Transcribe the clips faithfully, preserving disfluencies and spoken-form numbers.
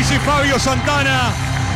dice Fabio Santana,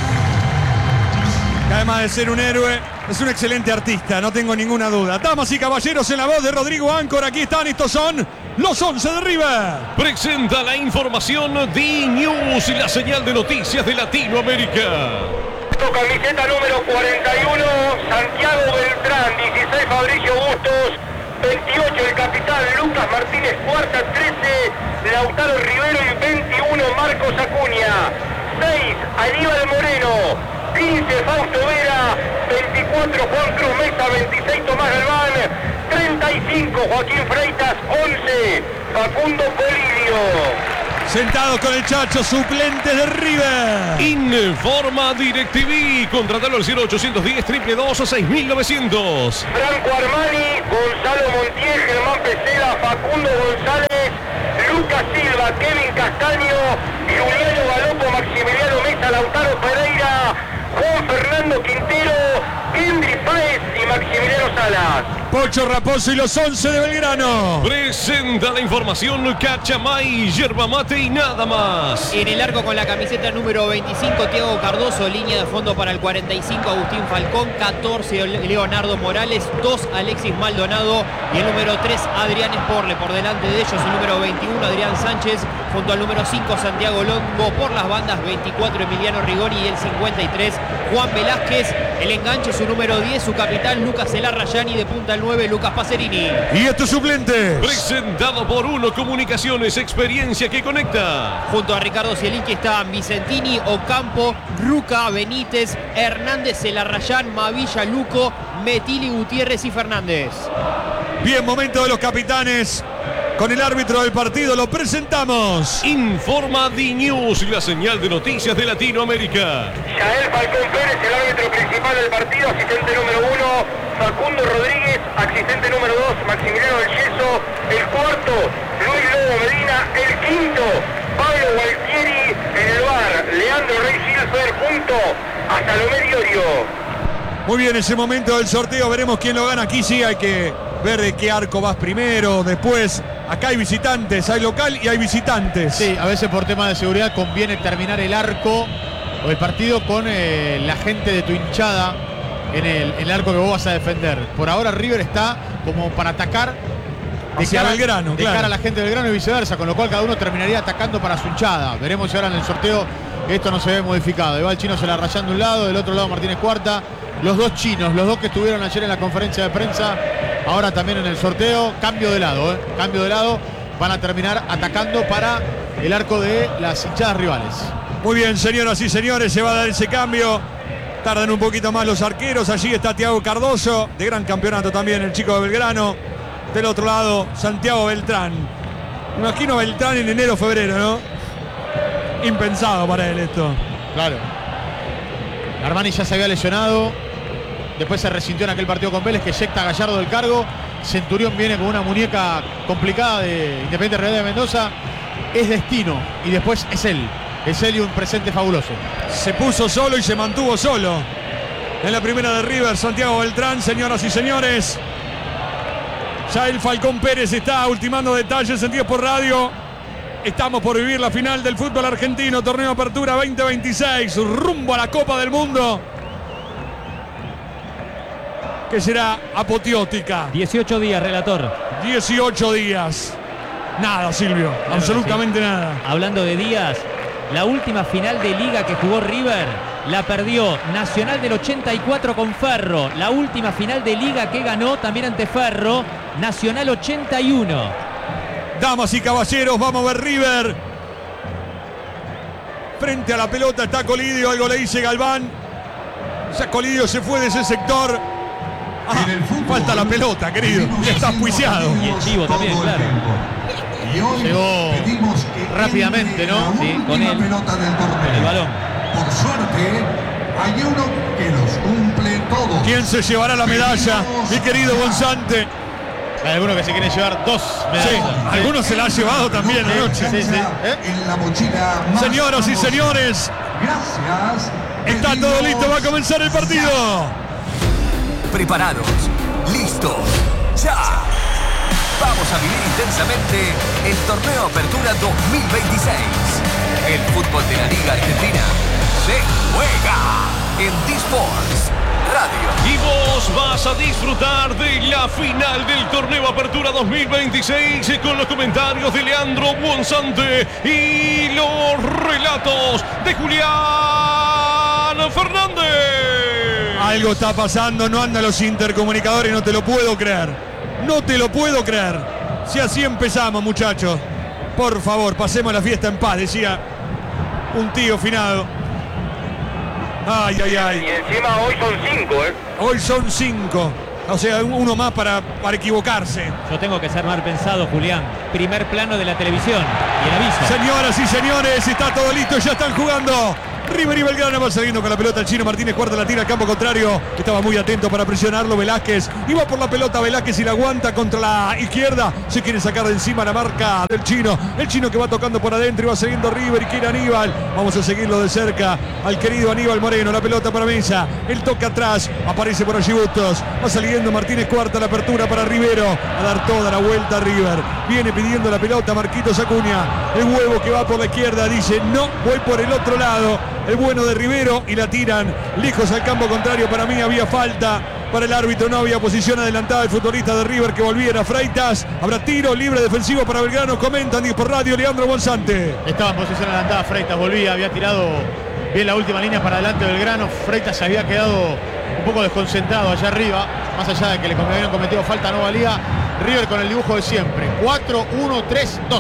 que además de ser un héroe, es un excelente artista, no tengo ninguna duda. Damas y caballeros, en la voz de Rodrigo Ancor, aquí están, estos son los once de River. Presenta la información D-News y la señal de noticias de Latinoamérica. Camiseta número cuarenta y uno, Santiago Beltrán. dieciséis, Fabricio Bustos. veintiocho, el capitán Lucas Martínez Cuarta. trece, Lautaro Rivero. Y veintiuno, Marcos Acuña. seis, Aníbal Moreno. quince, Fausto Vera. veinticuatro, Juan Cruz Mesa. veintiséis, Tomás Galván. treinta y cinco, Joaquín Freitas. once, Facundo Colidio. Sentados con el Chacho, suplentes de River. Informa DirecTV. Contratalo al cero ochocientos diez, dos dos dos, seis mil novecientos. Franco Armani, Gonzalo Montiel, Germán Pesela, Facundo González, Lucas Silva, Kevin Castaño, Juliano Galopo, Maximiliano Mesa, Lautaro Pereira, Juan Fernando Quintero, Kendry Páez y Maximiliano Salas. Pocho Raposo y los once de Belgrano. Presenta la información Cachamay, yerba mate y nada más. En el arco con la camiseta número veinticinco, Thiago Cardoso. Línea de fondo para el cuarenta y cinco, Agustín Falcón. catorce, Leonardo Morales. dos, Alexis Maldonado. Y el número tres, Adrián Esporle. Por delante de ellos el número veintiuno, Adrián Sánchez. Junto al número cinco, Santiago Longo. Por las bandas, veinticuatro, Emiliano Rigoni. Y el cincuenta y tres, Juan Velázquez. El enganche, su número diez, su capitán Lucas Elarrayani. De punta al nueve, Lucas Pacerini. Y estos suplentes. Presentado por Uno Comunicaciones, experiencia que conecta. Junto a Ricardo Zielinski están Vicentini, Ocampo, Ruca, Benítez, Hernández, Elarrayán, Mavilla, Luco, Metili, Gutiérrez y Fernández. Bien, momento de los capitanes. Con el árbitro del partido lo presentamos. Informa D-News y la señal de noticias de Latinoamérica. Yael Falcón Pérez, el árbitro principal del partido, asistente número uno, Facundo Rodríguez, asistente número dos, Maximiliano del Yeso, el cuarto, Luis Lobo Medina, el quinto, Pablo Gualtieri, en el bar, Leandro Rey Silfer, junto a Salomé Diorio. Muy bien, ese momento del sorteo, veremos quién lo gana. Aquí sí hay que ver de qué arco vas primero, después. Acá hay visitantes, hay local y hay visitantes. Sí, a veces por tema de seguridad conviene terminar el arco o el partido con eh, la gente de tu hinchada en el, en el arco que vos vas a defender. Por ahora River está como para atacar de hacia cara, Belgrano, de claro. cara a la gente de Belgrano y viceversa, con lo cual cada uno terminaría atacando para su hinchada. Veremos si ahora en el sorteo esto no se ve modificado. Igual el chino se la rayando de un lado, del otro lado Martínez Cuarta. Los dos chinos, los dos que estuvieron ayer en la conferencia de prensa, ahora también en el sorteo, cambio de lado, ¿eh? cambio de lado, van a terminar atacando para el arco de las hinchadas rivales. Muy bien, señoras y señores, se va a dar ese cambio. Tardan un poquito más los arqueros. Allí está Thiago Cardoso, de gran campeonato también, el chico de Belgrano. Del otro lado, Santiago Beltrán. Me imagino a Beltrán en enero, febrero, ¿no? Impensado para él esto. Claro. Armani ya se había lesionado. Después se resintió en aquel partido con Vélez, que eyecta a Gallardo del cargo. Centurión viene con una muñeca complicada de Independiente Real de Mendoza. Es destino y después es él. Es él y un presente fabuloso. Se puso solo y se mantuvo solo. En la primera de River, Santiago Beltrán, señoras y señores. Ya el Falcón Pérez está ultimando detalles en Diez por Radio. Estamos por vivir la final del fútbol argentino, torneo Apertura veinte veintiséis, rumbo a la Copa del Mundo, que será apoteótica. dieciocho días, relator. dieciocho días. Nada, Silvio, Claro, absolutamente sí. nada. Hablando de días, la última final de Liga que jugó River la perdió Nacional del ochenta y cuatro con Ferro. La última final de Liga que ganó también ante Ferro, Nacional ochenta y uno. Damas y caballeros, vamos a ver River. Frente a la pelota está Colidio, algo le dice Galván. Ya Colidio se fue de ese sector. Ah, falta la pelota, querido. Ya está auspiciado. Y el chivo también, claro. Llegó rápidamente, ¿no? Sí, con él, con el balón. Por suerte, hay uno que los cumple todos. ¿Quién se llevará la medalla? Mi querido Gonzante. Hay algunos que se quieren llevar dos medallas. Sí, algunos se la han llevado también anoche. Sí, sí. ¿Eh? En la mochila más Señoras y famosa. señores, Gracias. está todo listo, va a comenzar el partido. Preparados, listos, ya. Vamos a vivir intensamente el Torneo Apertura dos mil veintiséis. El fútbol de la Liga Argentina se juega en T-Sports Radio. Y vos vas a disfrutar de la final del torneo Apertura dos mil veintiséis con los comentarios de Leandro Buonsante y los relatos de Julián Fernández. Algo está pasando, no andan los intercomunicadores, no te lo puedo creer. No te lo puedo creer. Si así empezamos, muchachos. Por favor, pasemos la fiesta en paz, decía un tío finado. Ay, ay, ay. Y encima hoy son cinco, ¿eh? Hoy son cinco. O sea, uno más para, para equivocarse. Yo tengo que ser mal pensado, Julián. Primer plano de la televisión y el aviso. Señoras y señores, está todo listo, ya están jugando. River y Belgrano va saliendo con la pelota el chino Martínez Cuarta, la tira al campo contrario. Estaba muy atento para presionarlo Velázquez. Iba por la pelota Velázquez y la aguanta contra la izquierda. Se quiere sacar de encima la marca del chino. El chino que va tocando por adentro y va siguiendo River y quiere Aníbal. Vamos a seguirlo de cerca al querido Aníbal Moreno. La pelota para Mesa. El toque atrás. Aparece por allí Bustos. Va saliendo Martínez Cuarta, la apertura para Rivero. A dar toda la vuelta a River. Viene pidiendo la pelota Marquitos Acuña. El huevo que va por la izquierda. Dice no, voy por el otro lado. El bueno de Rivero y la tiran lejos al campo contrario. Para mí había falta para el árbitro, no había posición adelantada del futbolista de River que volviera. Freitas, habrá tiro libre defensivo para Belgrano. Comentan y por radio Leandro Buonsante. Estaba en posición adelantada Freitas, volvía, había tirado bien la última línea para adelante Belgrano. Freitas se había quedado un poco desconcentrado allá arriba, más allá de que le habían cometido falta, no valía. River con el dibujo de siempre, cuatro uno tres dos.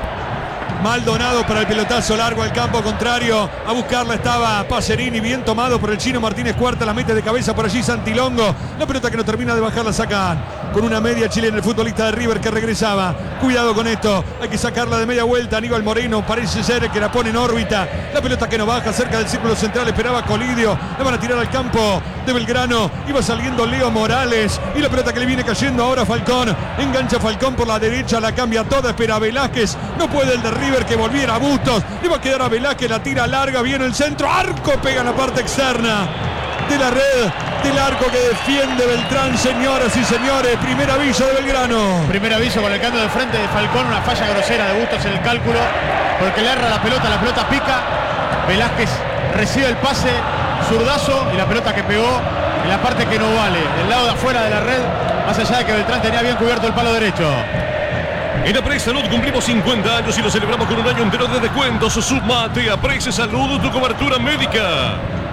Maldonado para el pelotazo largo al campo contrario. A buscarla estaba Pacerini, bien tomado por el chino Martínez Cuarta. La mete de cabeza por allí Santilongo. La pelota que no termina de bajar la sacan con una media chilena el futbolista de River que regresaba. Cuidado con esto, hay que sacarla de media vuelta. Aníbal Moreno parece ser el que la pone en órbita. La pelota que no baja cerca del círculo central. Esperaba Colidio. La van a tirar al campo de Belgrano. Iba saliendo Leo Morales. Y la pelota que le viene cayendo ahora Falcón. Engancha Falcón por la derecha. La cambia toda. Espera Velázquez. No puede el de River que volviera a Bustos. Le va a quedar a Velázquez. La tira larga. Viene el centro. Arco pega en la parte externa de la red del arco que defiende Beltrán. Señoras y señores, primer aviso de Belgrano. Primer aviso con el cambio de frente de Falcón. Una falla grosera de Bustos en el cálculo, porque le erra la pelota, la pelota pica. Velázquez recibe el pase, zurdazo, y la pelota que pegó en la parte que no vale, del lado de afuera de la red, más allá de que Beltrán tenía bien cubierto el palo derecho. En Apres Salud cumplimos cincuenta años y lo celebramos con un año entero de descuentos. Sumate a Apres Salud, tu cobertura médica.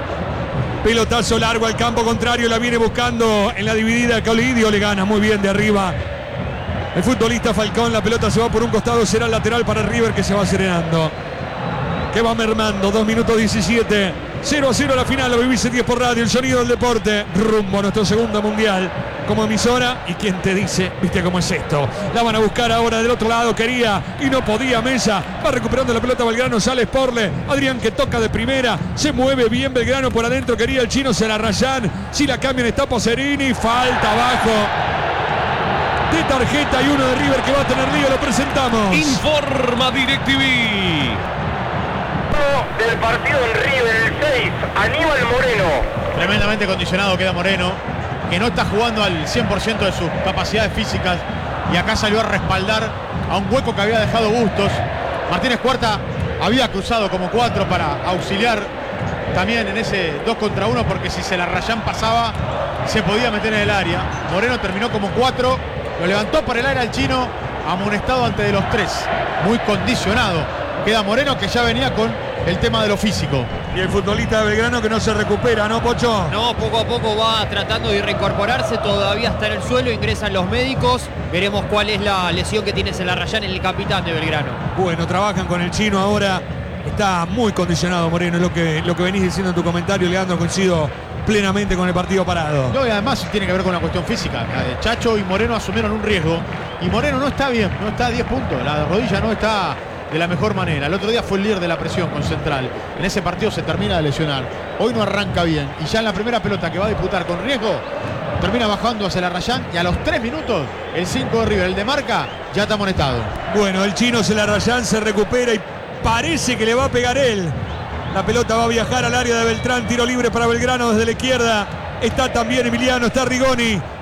Pelotazo largo al campo contrario, la viene buscando en la dividida. Colidio le gana muy bien de arriba el futbolista Falcón. La pelota se va por un costado, será el lateral para River que se va serenando, que va mermando. dos minutos diecisiete, cero a cero la final. Lo vivís en diez por radio, el sonido del deporte, rumbo a nuestro segundo mundial como emisora. ¿Y quién te dice? ¿Viste cómo es esto? La van a buscar ahora del otro lado, quería y no podía Mesa. Va recuperando la pelota Belgrano, sale Sporle. Adrián que toca de primera, se mueve bien Belgrano por adentro, quería el chino, se la rayan. Si la cambian está Pacerini, falta abajo de tarjeta y uno de River que va a tener lío, lo presentamos. Informa DirecTV. Del partido en River, el seis, Aníbal Moreno. Tremendamente condicionado queda Moreno, que no está jugando al cien por ciento de sus capacidades físicas, y acá salió a respaldar a un hueco que había dejado Bustos. Martínez Cuarta había cruzado como cuatro para auxiliar también en ese dos contra uno, porque si se la rayan pasaba se podía meter en el área. Moreno terminó como cuatro, lo levantó para el área al chino, amonestado ante de los tres, muy condicionado queda Moreno, que ya venía con el tema de lo físico. Y el futbolista de Belgrano que no se recupera, ¿no, Pocho? No, poco a poco va tratando de reincorporarse, todavía está en el suelo, ingresan los médicos, veremos cuál es la lesión que tiene Celarrayán, el capitán de Belgrano. Bueno, trabajan con el chino ahora, está muy condicionado Moreno, es lo que, lo que venís diciendo en tu comentario, Leandro, coincido plenamente con el partido parado. No, y además tiene que ver con la cuestión física. Chacho y Moreno asumieron un riesgo, y Moreno no está bien, no está a diez puntos, la rodilla no está de la mejor manera. El otro día fue el líder de la presión con Central. En ese partido se termina de lesionar. Hoy no arranca bien. Y ya en la primera pelota que va a disputar con riesgo, termina bajando hacia la Rayán. Y a los tres minutos, el cinco de River, el de marca, ya está amonestado. Bueno, el chino Celarrayán se recupera y parece que le va a pegar él. La pelota va a viajar al área de Beltrán. Tiro libre para Belgrano desde la izquierda. Está también Emiliano, está Rigoni.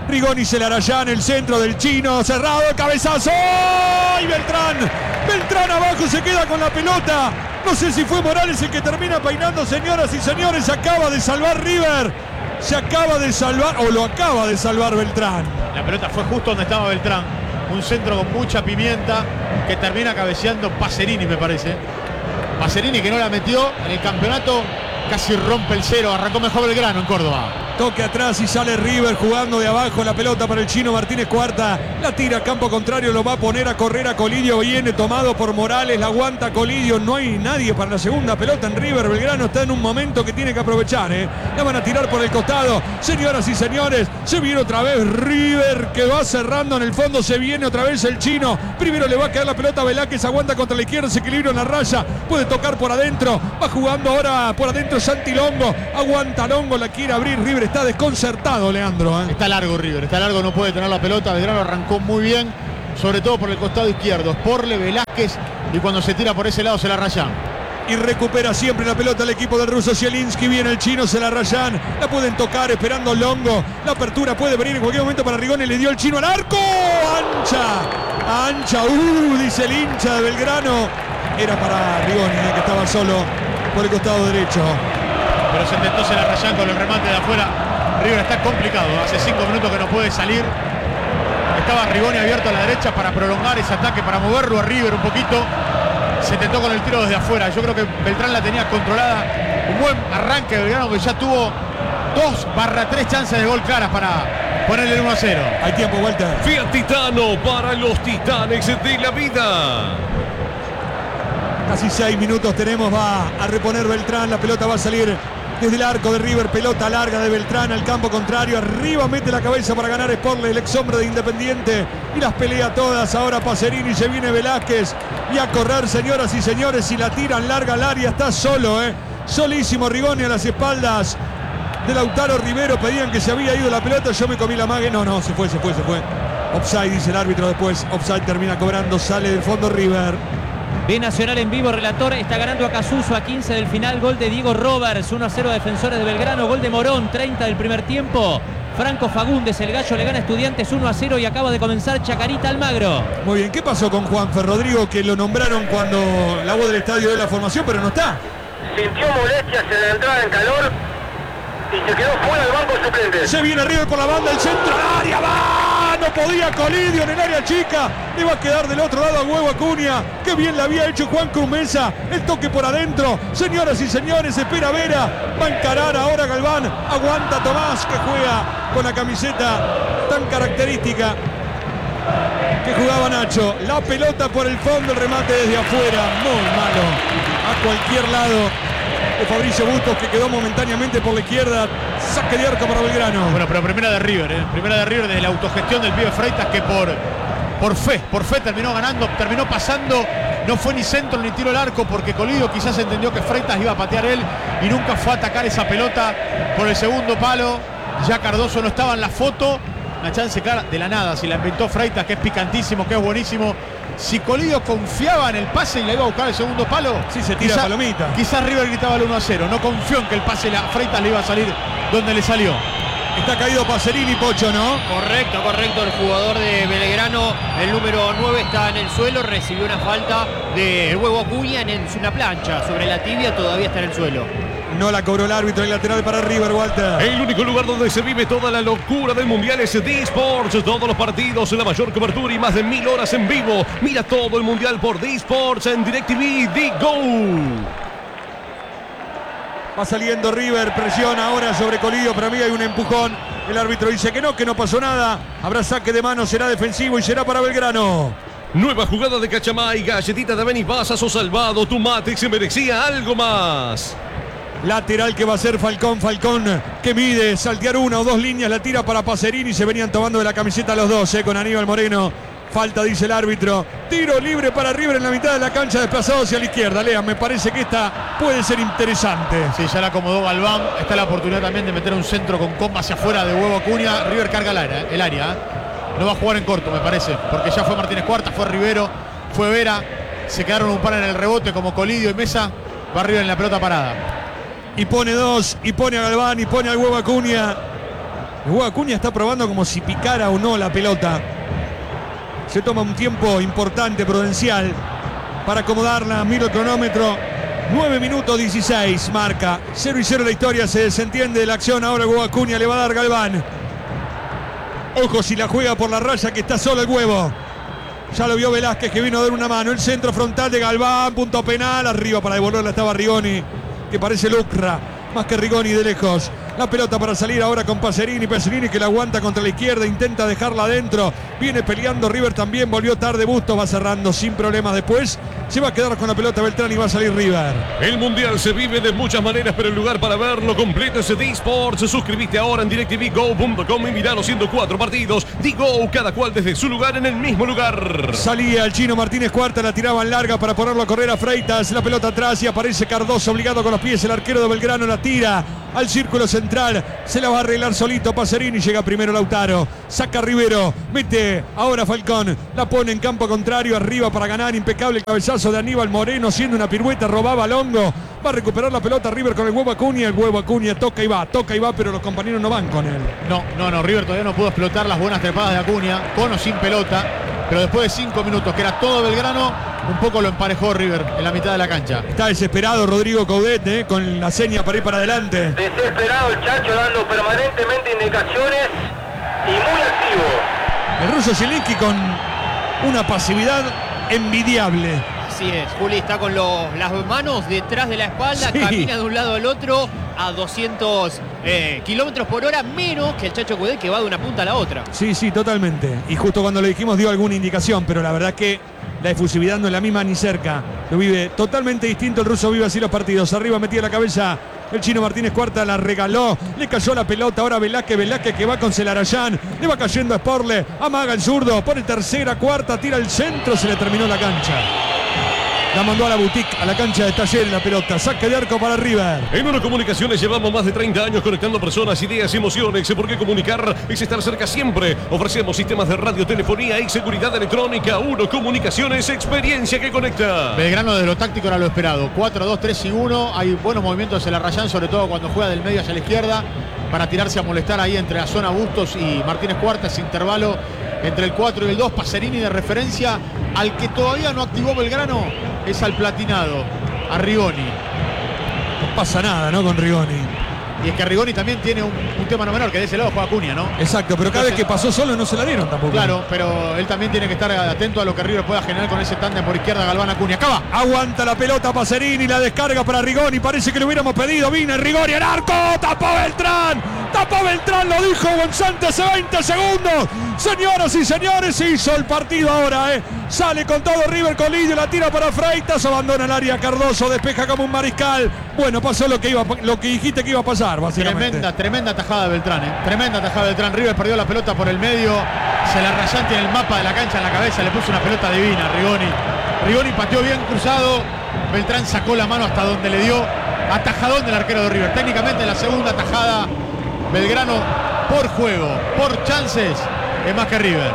Rigoni se la hará en el centro del chino. Cerrado, cabezazo. ¡Y Beltrán! Beltrán abajo se queda con la pelota. No sé si fue Morales el que termina peinando, señoras y señores. Acaba de salvar River. Se acaba de salvar, o lo acaba de salvar Beltrán. La pelota fue justo donde estaba Beltrán. Un centro con mucha pimienta que termina cabeceando Pacerini, me parece. Pacerini, que no la metió en el campeonato, casi rompe el cero. Arrancó mejor Belgrano en Córdoba. Toque atrás y sale River jugando de abajo la pelota para el chino Martínez Cuarta. La tira a campo contrario, lo va a poner a correr a Colidio. Viene tomado por Morales, la aguanta Colidio. No hay nadie para la segunda pelota en River. Belgrano está en un momento que tiene que aprovechar. ¿eh? La van a tirar por el costado. Señoras y señores, se viene otra vez River que va cerrando en el fondo. Se viene otra vez el chino. Primero le va a caer la pelota a Velázquez. Aguanta contra la izquierda, se equilibra en la raya. Puede tocar por adentro. Va jugando ahora por adentro Santi Longo. Aguanta Longo, la quiere abrir River. Está desconcertado, Leandro. ¿eh? Está largo River, está largo, no puede tener la pelota. Belgrano arrancó muy bien, sobre todo por el costado izquierdo. Sporle, Velázquez, y cuando se tira por ese lado se la rayan. Y recupera siempre la pelota el equipo del ruso Zielinski. Viene el chino, se la rayan. La pueden tocar esperando Longo. La apertura puede venir en cualquier momento para Rigoni. Le dio el chino al arco. Ancha. Ancha. Uh, dice el hincha de Belgrano. Era para Rigoni, eh, que estaba solo por el costado derecho. Pero se intentó, se la rayan con el remate de afuera. River está complicado, hace cinco minutos que no puede salir. Estaba Rigoni abierto a la derecha para prolongar ese ataque, para moverlo a River un poquito. Se intentó con el tiro desde afuera. Yo creo que Beltrán la tenía controlada. Un buen arranque de Belgrano, que ya tuvo dos barra tres chances de gol claras para ponerle el uno a cero. Hay tiempo, Walter. Fiat Titano para los titanes de la vida. Casi seis minutos tenemos, va a reponer Beltrán. La pelota va a salir desde el arco de River, pelota larga de Beltrán al campo contrario, arriba mete la cabeza para ganar Sporle, el ex hombre de Independiente, y las pelea todas. Ahora Pacerini, se viene Velázquez y a correr, señoras y señores, si la tiran larga al área, está solo, eh, solísimo Rigoni a las espaldas de Lautaro Rivero. Pedían que se había ido la pelota, yo me comí la mague, no, no, se fue, se fue, se fue. Offside, dice el árbitro después, offside, termina cobrando, sale del fondo River. Ve Nacional en vivo, relator, está ganando a Casuso a quince del final, gol de Diego Roberts, uno a cero a Defensores de Belgrano, gol de Morón, treinta del primer tiempo. Franco Fagundes, el gallo, le gana a Estudiantes uno a cero y acaba de comenzar Chacarita Almagro. Muy bien, ¿qué pasó con Juanfer Rodrigo, que lo nombraron cuando la voz del estadio de la formación, pero no está? Sintió molestias en la entrada en calor y se quedó fuera del banco suplente. Se viene River por la banda, el centro al área, va, no podía Colidio en el área chica, le va a quedar del otro lado a Huevo Acuña, que bien le había hecho Juan Cruz Mesa, el toque por adentro, señoras y señores, espera Vera, va a encarar ahora Galván, aguanta Tomás, que juega con la camiseta tan característica que jugaba Nacho, la pelota por el fondo, el remate desde afuera, muy malo, a cualquier lado de Fabricio Bustos, que quedó momentáneamente por la izquierda. Saque de arco para Belgrano. Bueno, pero primera de River, ¿eh? Primera de River desde la autogestión del pibe Freitas, que por, por fe, por fe terminó ganando, terminó pasando. No fue ni centro ni tiro al arco, porque Colidio quizás entendió que Freitas iba a patear él y nunca fue a atacar esa pelota por el segundo palo. Ya Cardoso no estaba en la foto. Una chance clara de la nada, si la inventó Freitas, que es picantísimo, que es buenísimo. Si Colidio confiaba en el pase y la iba a buscar el segundo palo, sí, se tira quizá, palomita. Quizás River gritaba el uno a cero. No confió en que el pase a Freitas le iba a salir donde le salió. Está caído Pacerini, Pocho, ¿no? Correcto, correcto. El jugador de Belgrano, el número nueve, está en el suelo. Recibió una falta de Huevo Acuña en una plancha sobre la tibia. Todavía está en el suelo. No la cobró el árbitro, el lateral para River, Walter. El único lugar donde se vive toda la locura del Mundial es D-Sports. Todos los partidos, la mayor cobertura y más de mil horas en vivo. Mira todo el Mundial por D-Sports en DirecTV D-Go. Va saliendo River, presiona ahora sobre Colidio. Para mí hay un empujón. El árbitro dice que no, que no pasó nada. Habrá saque de mano, será defensivo y será para Belgrano. Nueva jugada de Cachamay, galletita de Benipasas o salvado. Tu Matrix se merecía algo más. Lateral que va a ser Falcón, Falcón que mide saltear una o dos líneas, la tira para Pacerini, se venían tomando de la camiseta los dos, eh, con Aníbal Moreno. Falta, dice el árbitro. Tiro libre para River en la mitad de la cancha, desplazado hacia la izquierda. Lean, me parece que esta puede ser interesante. Sí, ya la acomodó Galván. Está la oportunidad también de meter un centro con comba hacia afuera de Huevo Acuña. River carga el área, el área. ¿eh? No va a jugar en corto, me parece, porque ya fue Martínez Cuarta, fue Rivero, fue Vera. Se quedaron un par en el rebote como Colidio y Mesa. Va River en la pelota parada. Y pone dos, y pone a Galván, y pone al Huevo Acuña. El Hugo Acuña está probando como si picara o no la pelota. Se toma un tiempo importante, prudencial, para acomodarla. Miro el cronómetro. nueve minutos dieciséis marca. cero y cero la historia. Se desentiende de la acción. Ahora el Hugo Acuña le va a dar Galván. Ojo si la juega por la raya, que está solo el huevo. Ya lo vio Velázquez, que vino a dar una mano. El centro frontal de Galván. Punto penal. Arriba para devolverla estaba Rigoni, que parece lucra más que Rigoni de lejos. La pelota para salir ahora con Pacerini. Pacerini que la aguanta contra la izquierda. Intenta dejarla adentro. Viene peleando River también. Volvió tarde Bustos. Va cerrando sin problemas después. Se va a quedar con la pelota Beltrán y va a salir River. El Mundial se vive de muchas maneras, pero el lugar para verlo completo es D-Sports. Suscribiste ahora en DirecTV Go punto com y mirá los ciento cuatro partidos. D-Go, cada cual desde su lugar en el mismo lugar. Salía el Chino Martínez Cuarta. La tiraban larga para ponerlo a correr a Freitas. La pelota atrás y aparece Cardoso obligado con los pies. El arquero de Belgrano la tira al círculo central. Se la va a arreglar solito Pacerini. Llega primero Lautaro. Saca Rivero. Mete ahora Falcón. La pone en campo contrario. Arriba para ganar. Impecable el cabezazo de Aníbal Moreno. Siendo una pirueta. Robaba Longo. Va a recuperar la pelota River con el Huevo Acuña. El Huevo Acuña toca y va. Toca y va. Pero los compañeros no van con él. No, no, no. River todavía no pudo explotar las buenas trepadas de Acuña. Con o sin pelota. Pero después de cinco minutos, que era todo Belgrano, un poco lo emparejó River en la mitad de la cancha. Está desesperado Rodrigo Coudet, eh, con la seña para ir para adelante. Desesperado el Chacho, dando permanentemente indicaciones y muy activo. El ruso Zielinski con una pasividad envidiable. Así es, Juli está con los, las manos detrás de la espalda, Sí. camina de un lado al otro a doscientos eh, kilómetros por hora, menos que el Chacho Coudet, que va de una punta a la otra. Sí, sí, totalmente. Y justo cuando lo dijimos dio alguna indicación, pero la verdad que la efusividad no es la misma ni cerca. Lo vive totalmente distinto. El ruso vive así los partidos. Arriba metía la cabeza el Chino Martínez Cuarta, la regaló. Le cayó la pelota. Ahora Velázquez, Velázquez que va con Celarayán. Le va cayendo a Sporle. Amaga el zurdo. Pone tercera, cuarta, tira el centro. Se le terminó la cancha. La mandó a la boutique, a la cancha de Talleres la pelota. Saque de arco para River. En Uno Comunicaciones llevamos más de treinta años conectando personas, ideas y emociones. Porque comunicar es estar cerca siempre. Ofrecemos sistemas de radio, telefonía y seguridad electrónica. Uno Comunicaciones, experiencia que conecta. Belgrano desde lo táctico era lo esperado. cuatro dos tres y uno. Hay buenos movimientos en la Rayán, sobre todo cuando juega del medio hacia la izquierda, para tirarse a molestar ahí entre la zona Bustos y Martínez Cuarta. Ese intervalo entre el cuatro y el dos. Pacerini de referencia. Al que todavía no activó Belgrano es al platinado, a Rigoni. No pasa nada, ¿no? Con Rigoni. Y es que Rigoni también tiene un, un tema no menor, que de ese lado juega Acuña, ¿no? Exacto, pero cada Entonces, vez que pasó solo no se la dieron tampoco. Claro, pero él también tiene que estar atento a lo que River pueda generar con ese tándem por izquierda, Galván Acuña. ¡Acaba! Aguanta la pelota Pacerini, la descarga para Rigoni. Parece que le hubiéramos pedido. Vine Rigoni al arco. Tapó Beltrán. Tapó Beltrán, lo dijo Gonzante hace veinte segundos. Señoras y señores, se hizo el partido ahora, ¿eh? Sale con todo River con Lidio, la tira para Freitas, abandona el área Cardoso, despeja como un mariscal. Bueno, pasó lo que iba, lo que dijiste que iba a pasar, básicamente. Tremenda, tremenda tajada de Beltrán, ¿eh? Tremenda tajada de Beltrán. River perdió la pelota por el medio. Se la Rayán tiene el mapa de la cancha en la cabeza. Le puso una pelota divina, Rigoni. Rigoni pateó bien cruzado. Beltrán sacó la mano hasta donde le dio. Atajadón del arquero de River. Técnicamente la segunda tajada. Belgrano por juego, por chances, es más que River.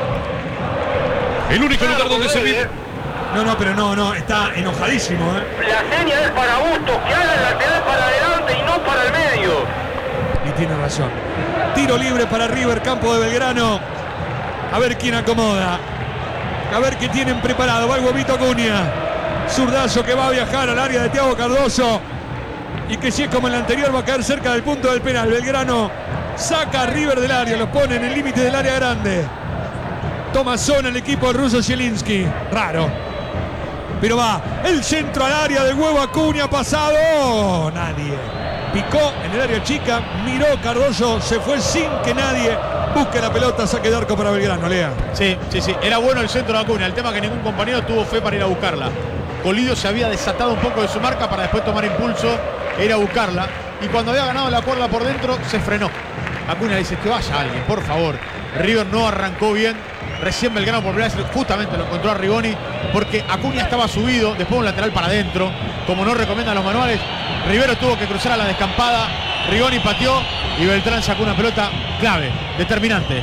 El único lugar donde se vive. No, no, pero no, no, está enojadísimo, ¿eh? La seña es para Bustos, que haga el lateral para adelante y no para el medio. Y tiene razón. Tiro libre para River, campo de Belgrano. A ver quién acomoda. A ver qué tienen preparado. Va el Huevito Acuña. Zurdazo que va a viajar al área de Thiago Cardoso. Y que si es como el anterior va a caer cerca del punto del penal. Belgrano saca a River del área. Los pone en el límite del área grande. Toma zona el equipo del ruso Zielinski. Raro. Pero va el centro al área del Huevo Acuña. Pasado. Nadie. Picó en el área chica. Miró Cardoso. Se fue sin que nadie busque la pelota. Saque de arco para Belgrano. Lea. Sí, sí, sí. Era bueno el centro de Acuña. El tema es que ningún compañero tuvo fe para ir a buscarla. Colidio se había desatado un poco de su marca para después tomar impulso e ir a buscarla. Y cuando había ganado la cuerda por dentro, se frenó. Acuña dice que vaya alguien, por favor. River no arrancó bien. Recién Belgrano por primera vez justamente lo encontró a Rigoni, porque Acuña estaba subido, después un lateral para adentro, como no recomiendan los manuales. Rivero tuvo que cruzar a la descampada. Rigoni pateó y Beltrán sacó una pelota clave, determinante.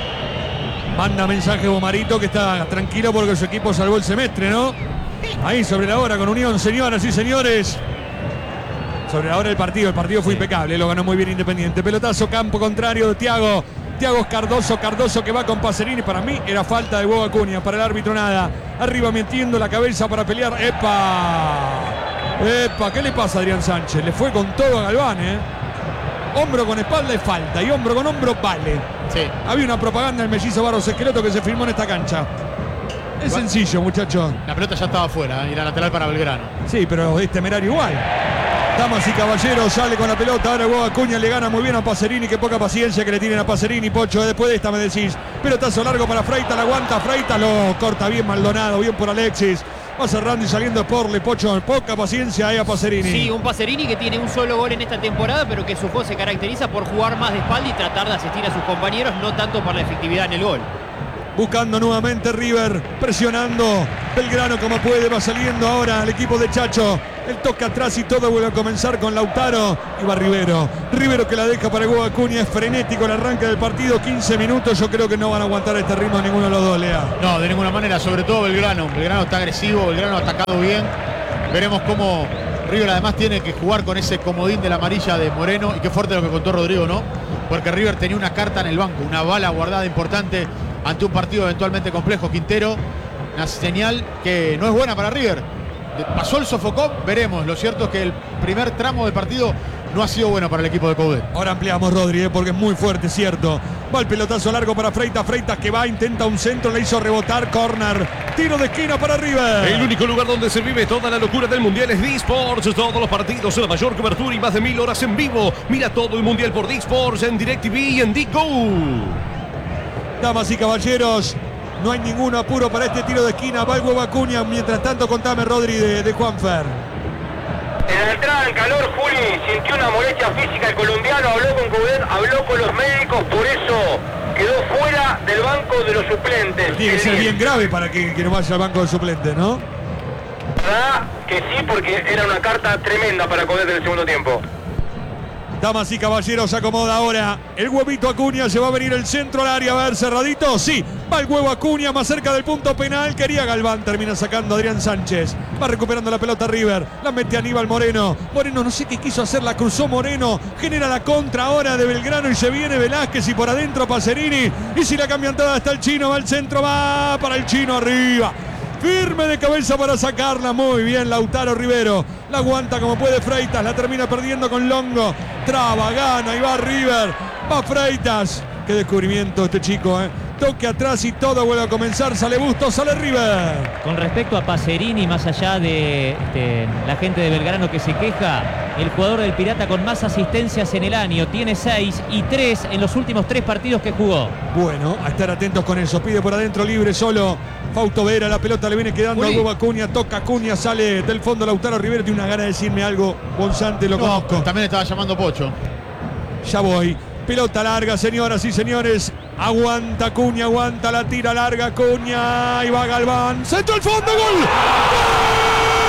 Manda mensaje Bomarito que está tranquilo porque su equipo salvó el semestre, ¿no? Ahí sobre la hora con Unión, señoras y señores. Sobre la hora del partido, el partido fue Sí. impecable, lo ganó muy bien Independiente. Pelotazo, campo contrario de Thiago. Thiago Cardoso, Cardoso que va con Pacerini. Para mí era falta de Hugo Acuña, para el árbitro nada. Arriba metiendo la cabeza para pelear. ¡Epa! ¡Epa! ¿Qué le pasa a Adrián Sánchez? Le fue con todo a Galván, ¿eh? Hombro con espalda es falta y hombro con hombro vale. Sí. Había una propaganda del mellizo Barros Esqueloto que se filmó en esta cancha. Es Igual- sencillo, muchachos. La pelota ya estaba afuera, ¿eh? Y la lateral para Belgrano. Sí, pero es temerario igual. Damas y caballeros, sale con la pelota. Ahora Hugo Acuña le gana muy bien a Pacerini. Qué poca paciencia que le tienen a Pacerini, Pocho. Después de esta me decís. Pelotazo largo para Freitas, la aguanta Freitas, lo corta bien Maldonado, bien por Alexis. Va cerrando y saliendo por Le Pocho. Poca paciencia ahí a Pacerini. Sí, un Pacerini que tiene un solo gol en esta temporada, pero que su juego se caracteriza por jugar más de espalda y tratar de asistir a sus compañeros, no tanto por la efectividad en el gol. Buscando nuevamente River, presionando. Belgrano como puede, va saliendo ahora el equipo de Chacho. El toque atrás y todo vuelve a comenzar con Lautaro. Y va Rivero. Rivero que la deja para Hugo Acuña. Es frenético el arranque del partido. quince minutos. Yo creo que no van a aguantar este ritmo ninguno de los dos, Lea. No, de ninguna manera, sobre todo Belgrano. Belgrano está agresivo, Belgrano ha atacado bien. Veremos cómo River además tiene que jugar con ese comodín de la amarilla de Moreno. Y qué fuerte lo que contó Rodrigo, ¿no? Porque River tenía una carta en el banco, una bala guardada importante ante un partido eventualmente complejo. Quintero, una señal que no es buena para River. Pasó el sofocón, veremos. Lo cierto es que el primer tramo del partido no ha sido bueno para el equipo de Coudet. Ahora ampliamos, Rodri, eh, porque es muy fuerte, cierto. Va el pelotazo largo para Freitas. Freitas que va, intenta un centro, le hizo rebotar. Corner. Tiro de esquina para River. El único lugar donde se vive toda la locura del Mundial es D-Sports. Todos los partidos, la mayor cobertura y más de mil horas en vivo. Mira todo el Mundial por D-Sports en DirecTV y en D-Go. Damas y caballeros, no hay ningún apuro para este tiro de esquina. Va el Hugo Acuña. Mientras tanto, contame, Rodri, de, de Juanfer. En la entrada en calor, Juli sintió una molestia física el colombiano, habló con Coudet, habló con los médicos, por eso quedó fuera del banco de los suplentes. Tiene que ser bien grave para que, que no vaya al banco de suplentes, ¿no? ¿Verdad? Que sí, porque era una carta tremenda para Coudet en el segundo tiempo. Damas y caballeros, se acomoda ahora el huevito Acuña. Se va a venir el centro al área. A ver, cerradito. Sí, va el huevo Acuña más cerca del punto penal. Quería Galván. Termina sacando a Adrián Sánchez. Va recuperando la pelota River. La mete Aníbal Moreno. Moreno no sé qué quiso hacer. La cruzó Moreno. Genera la contra ahora de Belgrano. Y se viene Velázquez. Y por adentro Pacerini. Y si la cambian toda está el chino. Va el centro. Va para el chino arriba. Firme de cabeza para sacarla. Muy bien Lautaro Rivero. La aguanta como puede Freitas. La termina perdiendo con Longo. Traba, gana y va River. Va Freitas. Qué descubrimiento este chico, ¿eh? Toque atrás y todo vuelve a comenzar. Sale Bustos, sale River. Con respecto a Pacerini, más allá de este, la gente de Belgrano que se queja, el jugador del Pirata con más asistencias en el año. Tiene seis y tres en los últimos tres partidos que jugó. Bueno, a estar atentos con eso. Pide por adentro libre solo Fausto Vera. La pelota le viene quedando Juli. a Hugo Acuña. Toca Acuña, sale del fondo Lautaro Rivero. Tiene una gana de decirme algo. Bonzante, lo No, conozco. también estaba llamando Pocho. Ya voy. Pelota larga, señoras y señores. Aguanta Acuña, aguanta la tira larga Acuña. Ahí va Galván. Centro al fondo, gol. ¡Gol!